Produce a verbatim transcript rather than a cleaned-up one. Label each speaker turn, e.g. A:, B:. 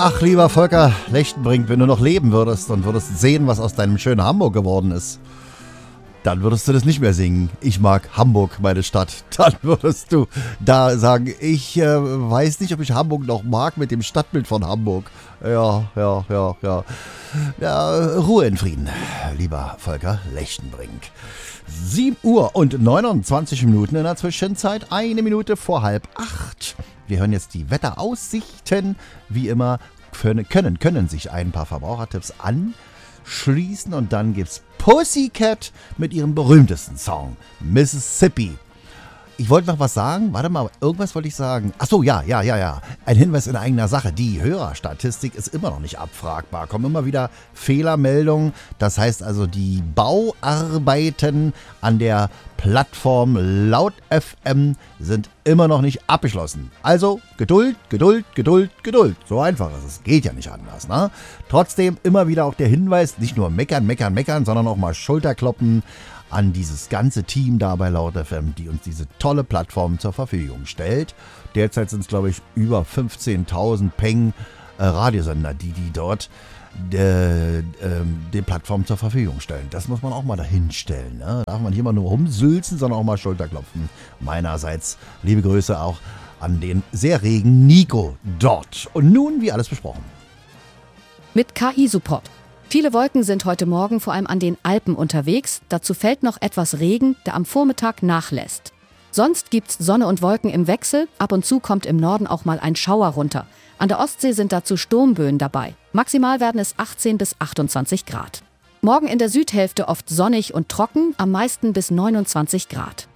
A: Ach, lieber Volker Lechtenbrink, wenn du noch leben würdest und würdest sehen, was aus deinem schönen Hamburg geworden ist, dann würdest du das nicht mehr singen. Ich mag Hamburg, meine Stadt. Dann würdest du da sagen, ich äh, weiß nicht, ob ich Hamburg noch mag mit dem Stadtbild von Hamburg. Ja, ja, ja, ja. Ja, Ruhe in Frieden, lieber Volker Lechtenbrink. sieben Uhr und neunundzwanzig Minuten in der Zwischenzeit, eine Minute vor halb acht. Wir hören jetzt die Wetteraussichten. Wie immer können, können, können sich ein paar Verbrauchertipps anschließen. Und dann gibt's Pussycat mit ihrem berühmtesten Song, Mississippi. Ich wollte noch was sagen. Warte mal, irgendwas wollte ich sagen. Ach so, ja, ja, ja, ja. Ein Hinweis in eigener Sache. Die Hörerstatistik ist immer noch nicht abfragbar. Kommen immer wieder Fehlermeldungen. Das heißt also, die Bauarbeiten an der Plattform Laut F M sind immer noch nicht abgeschlossen. Also Geduld, Geduld, Geduld, Geduld. So einfach ist es. Geht ja nicht anders, ne? Trotzdem immer wieder auch der Hinweis, nicht nur meckern, meckern, meckern, sondern auch mal Schulterkloppen an dieses ganze Team da bei Laut F M, die uns diese tolle Plattform zur Verfügung stellt. Derzeit sind es, glaube ich, über fünfzehntausend Peng äh, Radiosender, die die dort äh, äh, die Plattform zur Verfügung stellen. Das muss man auch mal dahin stellen. Ne? Darf man hier mal nur rumsülzen, sondern auch mal Schulterklopfen. Meinerseits liebe Grüße auch an den sehr regen Nico dort. Und nun, wie alles besprochen.
B: Mit K I-Support. Viele Wolken sind heute Morgen vor allem an den Alpen unterwegs. Dazu fällt noch etwas Regen, der am Vormittag nachlässt. Sonst gibt's Sonne und Wolken im Wechsel. Ab und zu kommt im Norden auch mal ein Schauer runter. An der Ostsee sind dazu Sturmböen dabei. Maximal werden es achtzehn bis achtundzwanzig Grad. Morgen in der Südhälfte oft sonnig und trocken, am meisten bis neunundzwanzig Grad.